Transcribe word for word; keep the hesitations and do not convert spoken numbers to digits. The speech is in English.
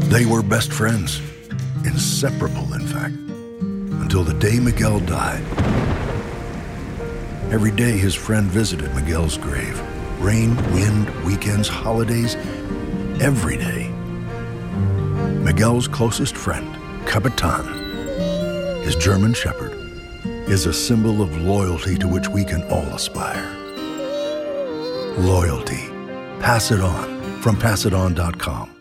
They were best friends, inseparable, in fact, until the day Miguel died. Every day his friend visited Miguel's grave. Rain, wind, weekends, holidays, every day. Miguel's closest friend, Capitan, his German shepherd, is a symbol of loyalty to which we can all aspire. Loyalty. Pass it on from pass it on dot com.